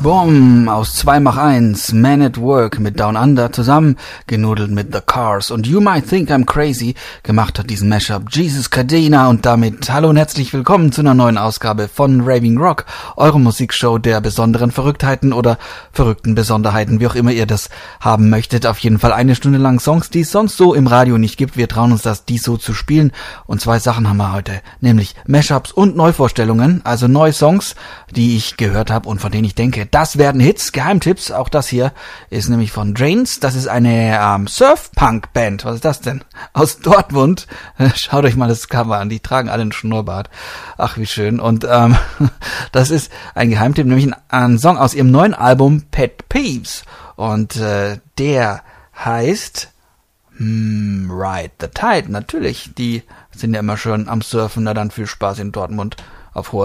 Boom, aus 2x1, Man at Work mit Down Under zusammen, genudelt mit The Cars und You Might Think I'm Crazy, gemacht hat diesen Mashup Jesus Cadena und damit hallo und herzlich willkommen zu einer neuen Ausgabe von Raving Rock, eure Musikshow der besonderen Verrücktheiten oder verrückten Besonderheiten, wie auch immer ihr das haben möchtet. Auf jeden Fall eine Stunde lang Songs, die es sonst so im Radio nicht gibt. Wir trauen uns das, die so zu spielen und zwei Sachen haben wir heute, nämlich Mashups und Neuvorstellungen, also neue Songs, die ich gehört habe und von denen ich denke, das werden Hits, Geheimtipps. Auch das hier ist nämlich von Drains. Das ist eine Surf-Punk-Band. Was ist das denn? Aus Dortmund. Schaut euch mal das Cover an. Die tragen alle einen Schnurrbart. Ach, wie schön. Und das ist ein Geheimtipp, nämlich ein Song aus ihrem neuen Album Pet Peeves. Und der heißt Ride the Tide. Natürlich, die sind ja immer schön am Surfen. Na dann viel Spaß in Dortmund auf hoher